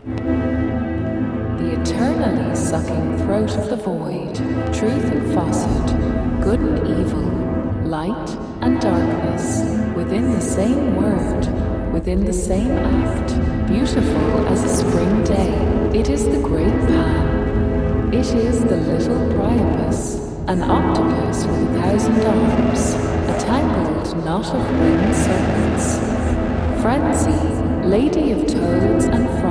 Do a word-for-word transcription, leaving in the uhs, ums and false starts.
The eternally sucking throat of the void, truth and falsehood, good and evil, light and darkness, within the same word, within the same act, beautiful as a spring day. It is the great Pan. It is the little Priapus, an octopus with a thousand arms, a tangled knot of winged serpents. Frenzy, lady of toads and